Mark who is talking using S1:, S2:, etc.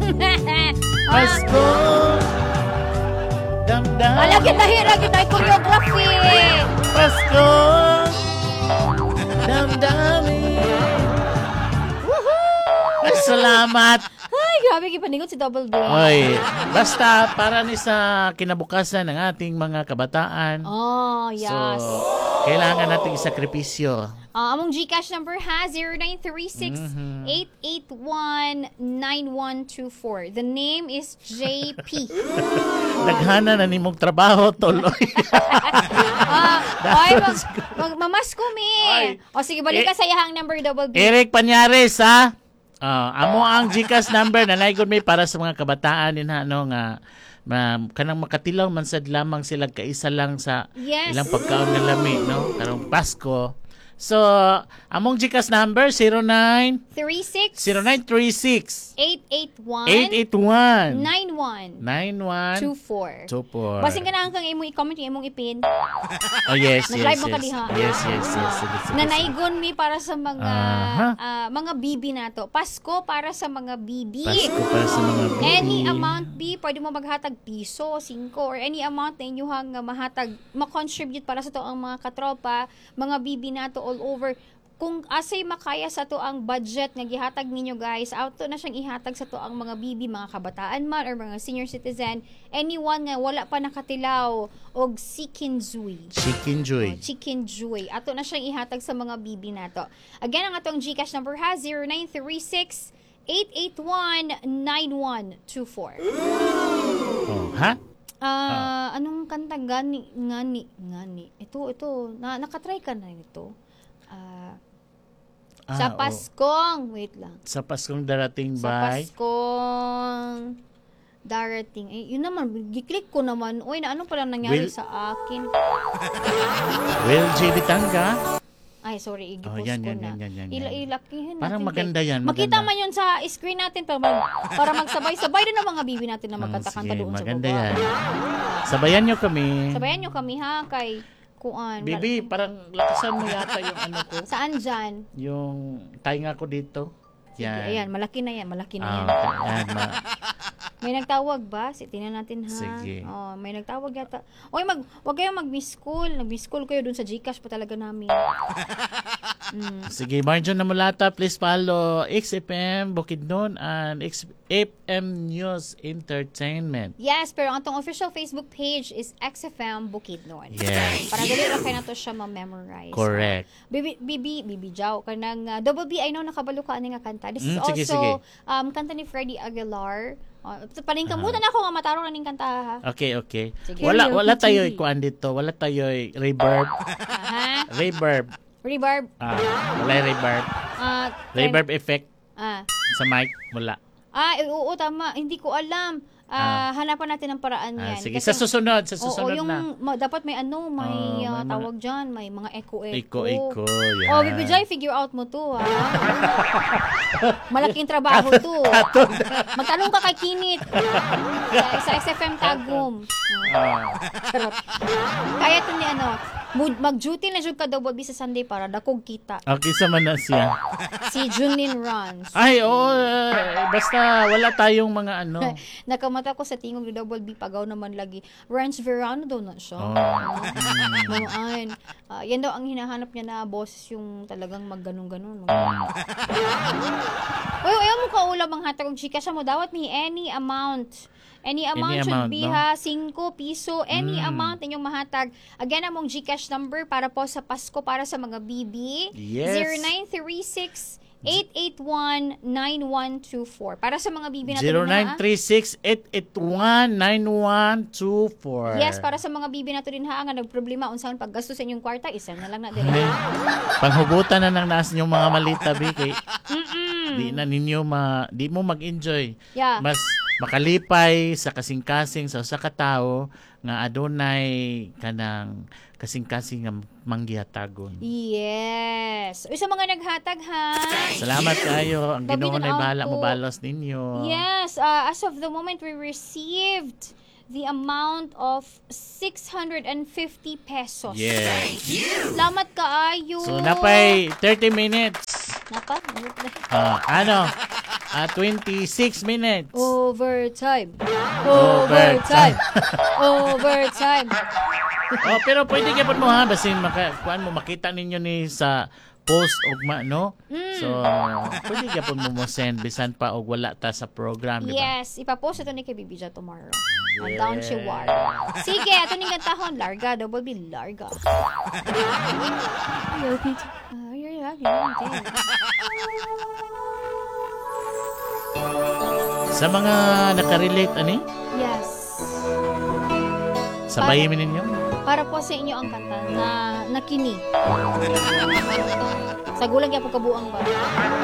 S1: Pasko. Damdam.
S2: Wala kita hira, kita choreography.
S1: Pasko. Damdami. Ay, salamat.
S2: Ay, grabe, kipaningot si Double D.
S1: Oy, basta para ni sa kinabukasan ng ating mga kabataan.
S2: Oh, yes.
S1: So, kailangan nating isakripisyo.
S2: Among GCash number ha, 0936-881-9124. The name is JP.
S1: Daghana na nimong trabaho, toloy.
S2: Oy, mamasko mi. O sige, balik ka sa iyahang number, Double D.
S1: Eric Panyares, ha? Amo ang GCash number na naigod may para sa mga kabataan din ha, no, nga kanang makatilaw man sad lamang sila kaisa lang sa ilang pagkaon ng lami, no, karong Pasko. So, among GCash number 0936
S2: 881
S1: 9124.
S2: Basing ka na kang imong i-comment yung imong ipin.
S1: Oh yes,
S2: Nag-live
S1: yes.
S2: mo ka diha.
S1: Yes. Sige.
S2: Nanaigon mi para sa mga bibi nato. Pasko para sa mga bibi.
S1: Pasko para sa mga bibi.
S2: Any amount bi, pwede mo maghatag piso, 5 or any amount na inyong mahatag, ma-contribute para sa to ang mga katropa, mga bibi nato all over. Kung asay makaya sa to ang budget nga gihatag ninyo guys, auto na siyang ihatag sa to ang mga bibi, mga kabataan man or mga senior citizen, anyone nga wala pa nakatilaw og Chicken Joy. Ato na siyang ihatag sa mga bibi nato. Again, ang atong GCash number ha, 0936 881-9124.
S1: Oh, ha?
S2: Anong kanta? Ngani. Ito. Nakatry ka na ito. Sa Paskong. Wait lang.
S1: Sa Paskong darating
S2: Sa
S1: by?
S2: Paskong darating. Yun naman. Giklik ko naman. Uy, ano pala nangyari sa akin?
S1: Will J. Bitanga?
S2: Ay, sorry. Igipos
S1: yan,
S2: ko
S1: yan,
S2: na.
S1: yan.
S2: Ilakihin natin.
S1: Parang maganda yan.
S2: Makita man yun sa screen natin para magsabay-sabay din ang mga bibi natin na magkatakanta doon sa baba.
S1: Maganda yan. Sabayan nyo kami
S2: ha, kay Kuan.
S1: Bibi, parang lakasan mo yata yung ano ko.
S2: Saan dyan?
S1: Yung tainga ko dito. Yan.
S2: Ayan, malaki na yan. May nagtawag ba? Tingnan natin ha.
S1: Sige.
S2: May nagtawag yata. Oy, wag kayong mag-miss call. Nag-miss call kayo dun sa GCash pa talaga namin.
S1: Sige, Marjon na Mulata, please follow XFM Bukidnon and XFM News Entertainment.
S2: Yes, pero ang tong official Facebook page is XFM Bukidnon.
S1: Yes.
S2: Para dali lang kayo na to siya ma-memorize.
S1: Correct.
S2: Bibi Jaw, kanang Double B, I know nakabalo ka nga kanta. This is
S1: sige.
S2: also kanta ni Freddie Aguilar. Paningkamutan ako nga matarong na ning kanta ha.
S1: Okay.
S2: Sige.
S1: Wala tayo ikuan dito. Wala tayo reverb.
S2: Reverb.
S1: Wala reverb. Reverb effect. Sa mic, wala.
S2: Oo, tama. Hindi ko alam. Hanapan natin ang paraan yan.
S1: Sige,
S2: kasi,
S1: sa susunod
S2: dapat may may tawag dyan, may mga echo.
S1: Echo,
S2: Oh,
S1: yan.
S2: Bibi Jai, figure out mo to, ha? Malaking trabaho to. Magtanong ka kay Kinit. Sa SFM Tagum. Kaya ito ni mag-duty na jud ka Double B sa Sunday para dakog kita.
S1: Okay, sama na siya.
S2: Si Junlin Runs.
S1: Ay, basta wala tayong mga
S2: Nakamata ko sa tingog ni Double B, pagaw naman lagi. Ranch Verano daw na siya. Yan daw ang hinahanap niya na boses yung talagang magganong-ganon. Ayaw mo kaulam ang hatag og chika siya mo. Dawat mi any amount. Any amount should be 5 piso. Any amount inyong mahatag. Again, among GCash number para po sa Pasko para sa mga BB.
S1: Yes.
S2: 0936 881-9124. Para sa mga bibi natin
S1: 0936-881-9124.
S2: Yes, para sa mga bibi natin din nga nagproblema unsaon paggasto sa inyong kwarta, isa na lang na dire.
S1: Panghugutan na nang naas inyong mga malita biki. Di na ninyo di mo mag-enjoy.
S2: Yeah.
S1: Mas makalipay sa kasing-kasing sa usa ka tawo nga adunay kanang kasing-kasing nga manggihatagon.
S2: Yes. Uy, sa mga naghatag ha.
S1: Salamat kayo. Ang Ginoo na bahala mo balos ninyo.
S2: Yes. As of the moment, we received the amount of 650 pesos.
S1: Yes.
S2: Salamat kaayo.
S1: So, napay 30 minutes.
S2: Napa?
S1: 26 minutes.
S2: Overtime.
S1: Overtime.
S2: Overtime.
S1: Oh, pero pwede gyapon mo ha basin kuan mo makita ninyo ni sa post ugma no. So pwede gyapon mo send bisan pa og wala ta sa program, di ba?
S2: Yes, ipapost ito ni kay Bibija tomorrow. Ang down si War. Sige, ato ning kantahon larga, double B larga.
S1: Sa mga nakarelate ani,
S2: Yes.
S1: sabayin ninyo.
S2: Para po sa inyo ang kanta na nakini. Sa gulang kaya po kabuang ba?